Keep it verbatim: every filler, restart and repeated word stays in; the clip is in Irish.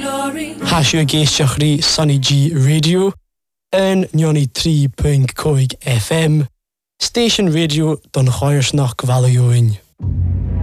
Hasio géisteach rí Sunny G Radio yn nioni tri pwynt coig F M, Station Radio don choirsnach Gvalioin.